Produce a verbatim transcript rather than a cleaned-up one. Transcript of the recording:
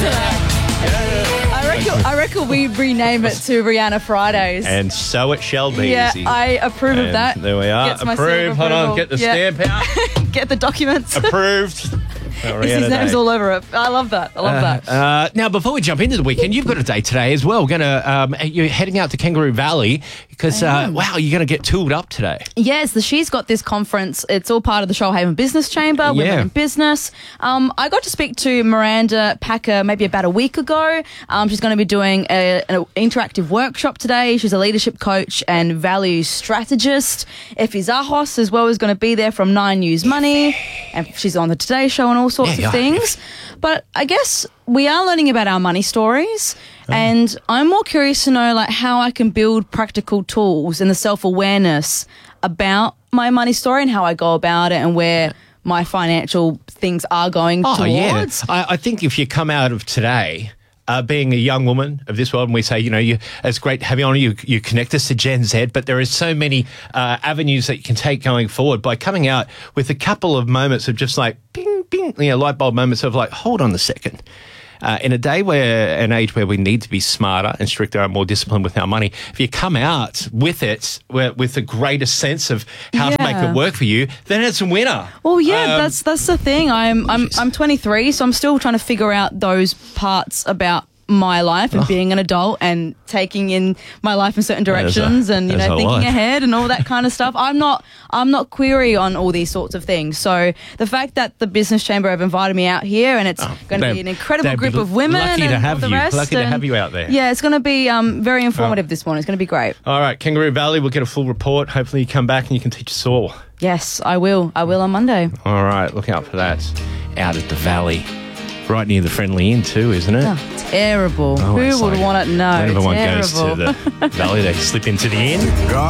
I reckon, I reckon we rename it to Rihanna Fridays. And so it shall be. Yeah, Izzy. I approve of And that. There we are. Gets my seal Approved. of Hold on. approval. Get the Yeah. stamp out. Get the documents. Approved. Oh, His Rihanna name's Day. all over it. I love that. I love that. Uh, now, before we jump into the weekend, you've got a day today as well. We're gonna um, you're heading out to Kangaroo Valley because uh, wow, you're going to get tooled up today. Yes, the She's Got This conference. It's all part of the Shoalhaven Business Chamber, Women Yeah. in Business. Um, I got to speak to Miranda Packer maybe about a week ago. Um, she's going to be doing a, an interactive workshop today. She's a leadership coach and values strategist. Effie Zahos as well is going to be there from Nine News Money, and she's on the Today Show and all sorts Yeah, of yeah. things. But I guess we are learning about our money stories, and I'm more curious to know like how I can build practical tools and the self-awareness about my money story and how I go about it and where my financial things are going Oh yeah, towards. I, I think if you come out of today. Uh, being a young woman of this world, and we say, you know, you, it's great to have you on. You, you connect us to Gen Z, but there is so many uh, avenues that you can take going forward by coming out with a couple of moments of just like, bing, bing, you know, light bulb moments of like, hold on a second. Uh, in a day where, an age where we need to be smarter and stricter and more disciplined with our money, if you come out with it, with, with a greater sense of how to make Yeah. it work for you, then it's a winner. Well, yeah, Um, that's that's the thing. I'm I'm I'm twenty-three, so I'm still trying to figure out those parts about my life and being an adult and taking in my life in certain There's a- directions and you there's know a thinking lot. ahead and all that kind of stuff. I'm not I'm not query on all these sorts of things. So the fact that the Business Chamber have invited me out here and it's going to they'd- be an incredible they'd be group of women lucky and to all have the you. rest. Lucky to and have you out there. Yeah, it's going to be um, very informative this morning. It's going to be great. All right, Kangaroo Valley, we'll get a full report. Hopefully you come back and you can teach us all. Yes, I will. I will on Monday. All right, look out for that. Out at the valley. Right near the Friendly Inn too, isn't it? Oh, terrible. Oh, Who it's would like want it? No, when everyone terrible. goes to the valley, they slip into the inn.